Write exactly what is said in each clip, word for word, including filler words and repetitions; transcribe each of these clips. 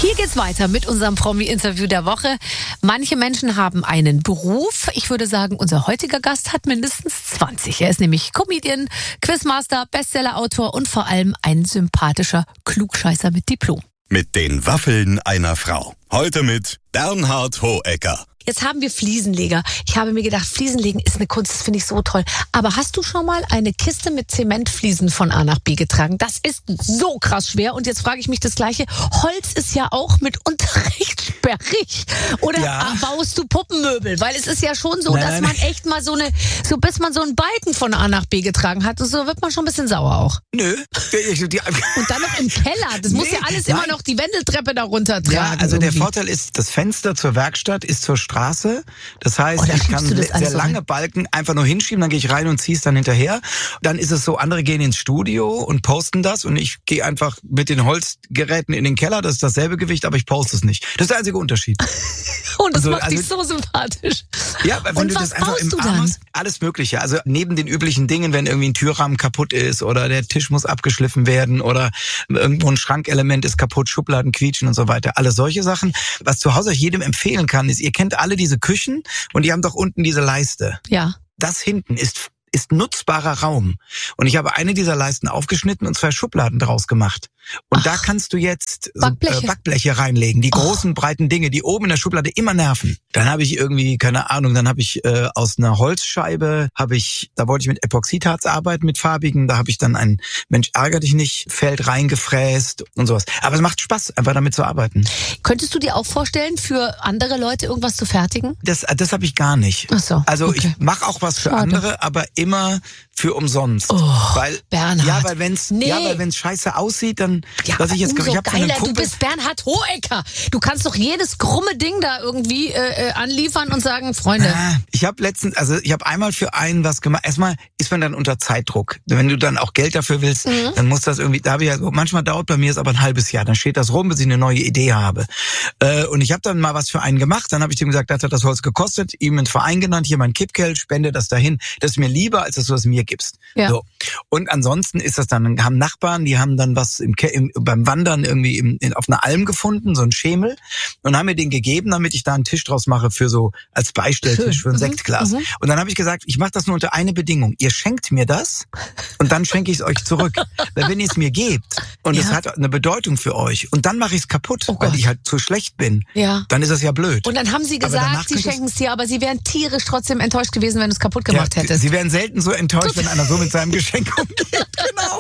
Hier geht's weiter mit unserem Promi-Interview der Woche. Manche Menschen haben einen Beruf. Ich würde sagen, unser heutiger Gast hat mindestens zwanzig. Er ist nämlich Comedian, Quizmaster, Bestsellerautor und vor allem ein sympathischer Klugscheißer mit Diplom. Mit den Waffeln einer Frau. Heute mit Bernhard Hoëcker. Jetzt haben wir Fliesenleger. Ich habe mir gedacht, Fliesenlegen ist eine Kunst, das finde ich so toll. Aber hast du schon mal eine Kiste mit Zementfliesen von A nach B getragen? Das ist so krass schwer. Und jetzt frage ich mich das Gleiche. Holz ist ja auch mitunter recht sperrig. Oder ja. baust du Puppenmöbel? Weil es ist ja schon so, Nein, dass nein. man echt mal so eine, so bis man so einen Balken von A nach B getragen hat, so wird man schon ein bisschen sauer auch. Nö. Die, die, Und dann noch im Keller. Das muss Nee, ja alles nein. immer noch die Wendeltreppe darunter tragen. ja, also der irgendwie. Vorteil ist, das Fenster zur Werkstatt ist zur Straße. Das heißt, Oh, da ich schiebst kann du das sehr alles so lange rein. Balken einfach nur hinschieben, dann gehe ich rein und ziehe es dann hinterher. Dann ist es so, andere gehen ins Studio und posten das und ich gehe einfach mit den Holzgeräten in den Keller. Das ist dasselbe Gewicht, aber ich poste es nicht. Das ist der einzige Unterschied. Und das Also- macht dich also- so sympathisch. Ja, wenn Und du was das einfach baust im du Arm dann? hast, alles Mögliche. Also neben den üblichen Dingen, wenn irgendwie ein Türrahmen kaputt ist oder der Tisch muss abgeschliffen werden oder irgendwo ein Schrankelement ist kaputt, Schubladen quietschen und so weiter. Alle solche Sachen. Was zu Hause euch jedem empfehlen kann, ist, ihr kennt alle diese Küchen und die haben doch unten diese Leiste. Ja. Das hinten ist ist nutzbarer Raum. Und ich habe eine dieser Leisten aufgeschnitten und zwei Schubladen draus gemacht. Und Ach, da kannst du jetzt so, Backbleche. äh, Backbleche reinlegen, die großen, breiten Dinge, die oben in der Schublade immer nerven. Dann habe ich irgendwie, keine Ahnung, dann habe ich äh, aus einer Holzscheibe, habe ich, da wollte ich mit Epoxidharz arbeiten, mit farbigen, da habe ich dann ein Mensch ärger dich nicht Feld reingefräst und sowas. Aber es macht Spaß, einfach damit zu arbeiten. Könntest du dir auch vorstellen, für andere Leute irgendwas zu fertigen? Das, das habe ich gar nicht. Ach so, Also okay. ich mache auch was für Schade. andere, aber immer für umsonst. Oh, weil Bernhard. ja, weil wenn's Nee. ja, weil wenn's scheiße aussieht, dann Ja, was ich jetzt umso ich habe einen geiler, du Kumpel, bist Bernhard Hoëcker. Du kannst doch jedes krumme Ding da irgendwie äh, äh, anliefern und sagen, Freunde. Ah, ich habe letztens, also ich habe einmal für einen was gemacht. Erstmal ist man dann unter Zeitdruck. Wenn du dann auch Geld dafür willst, Mhm. dann muss das irgendwie, da habe ich ja, manchmal dauert bei mir es aber ein halbes Jahr. Dann steht das rum, bis ich eine neue Idee habe. Äh, und ich habe dann mal was für einen gemacht. Dann habe ich dem gesagt, das hat das Holz gekostet, ihm einen Verein genannt, hier mein Kippgeld, spende das dahin. Das ist mir lieber, als dass du es mir gibst. Ja. So. Und ansonsten ist das dann, haben Nachbarn, die haben dann was im, Ke- im beim Wandern irgendwie im, in, auf einer Alm gefunden, so ein Schemel, und haben mir den gegeben, damit ich da einen Tisch draus mache für so, als Beistelltisch Schön. für ein Mhm. Sektglas. Mhm. Und dann habe ich gesagt, ich mache das nur unter eine Bedingung. Ihr schenkt mir das und dann schenke ich es euch zurück. Weil wenn ihr es mir gebt und es Ja. hat eine Bedeutung für euch und dann mache ich es kaputt, Oh weil Gott. ich halt zu schlecht bin, Ja. dann ist das ja blöd. Und dann haben sie Aber danach gesagt, sie könnt ihr's- schenken es dir, aber sie wären tierisch trotzdem enttäuscht gewesen, wenn du es kaputt Ja, gemacht hättest. Sie wären selten so enttäuscht, wenn einer so mit seinem Geschenk umgeht. Genau.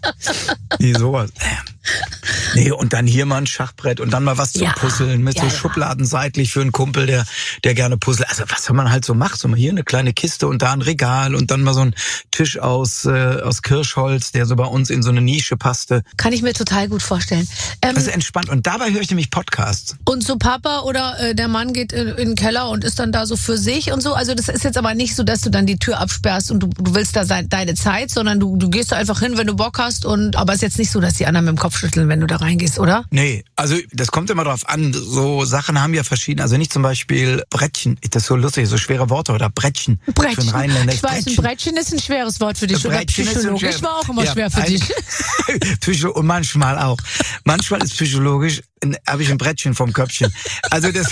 Nee, sowas. Nee, und dann hier mal ein Schachbrett und dann mal was zum Ja. Puzzeln mit Ja, so ja. Schubladen seitlich für einen Kumpel, der der gerne puzzelt. Also was man halt so macht, so mal hier eine kleine Kiste und da ein Regal und dann mal so ein Tisch aus äh, aus Kirschholz, der so bei uns in so eine Nische passte. Kann ich mir total gut vorstellen. Ähm, Das ist entspannt. Und dabei höre ich nämlich Podcasts. und so Papa oder äh, der Mann geht in, in den Keller und ist dann da so für sich und so. Also das ist jetzt aber nicht so, dass du dann die Tür absperrst und du, du willst da sein, deine Zeit, sondern du, du gehst da einfach hin, wenn du Bock hast. Und aber es ist jetzt nicht so, dass die anderen mit dem Kopf schütteln, wenn du da reingehst, oder? Nee, also das kommt immer drauf an. So Sachen haben ja verschiedene. Also nicht zum Beispiel Brettchen. Das ist so lustig, so schwere Worte. Oder Brettchen. Für einen Brettchen. Rheinländer Ich weiß, ein Brettchen ist ein schweres Wort für dich. Oder Brettchen ist ein psychologisch schwer- war auch immer Ja, schwer für ein- dich. Psycho- und manchmal auch. Manchmal ist psychologisch, habe ich ein Brettchen vom Köpfchen. Also das,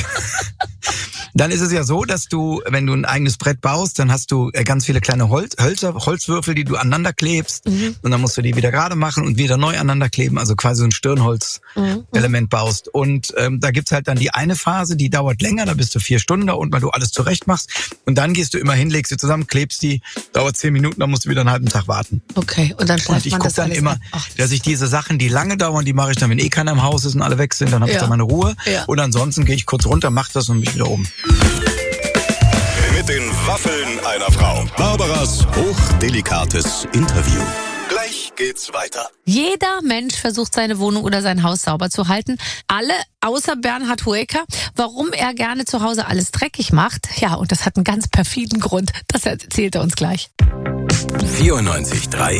dann ist es ja so, dass du, wenn du ein eigenes Brett baust, dann hast du ganz viele kleine Holz, Hölzer, Holzwürfel, die du aneinander klebst. Mhm. Und dann musst du die wieder gerade machen und wieder neu aneinander kleben. Also quasi so ein Stirnholz-Element baust. Und ähm, da gibt's halt dann die eine Phase, die dauert länger, da bist du vier Stunden da unten, weil du alles zurecht machst. Und dann gehst du immer hin, legst sie zusammen, klebst die, dauert zehn Minuten, dann musst du wieder einen halben Tag warten. Okay, und dann Und schleift ich man gucke das dann alles immer, ab. Ach, dass ich diese Sachen, die lange dauern, die mache ich dann, wenn eh keiner im Haus ist und alle weg sind, dann habe ich Ja. da meine Ruhe. Ja. Und ansonsten gehe ich kurz runter, mach das und bin ich wieder oben. Mit den Waffeln einer Frau. Barbaras hochdelikates Interview. Gleich geht's weiter. Jeder Mensch versucht, seine Wohnung oder sein Haus sauber zu halten. Alle außer Bernhard Hoëcker. Warum er gerne zu Hause alles dreckig macht? Ja, und das hat einen ganz perfiden Grund. Das erzählt er uns gleich. vierundneunzig Komma drei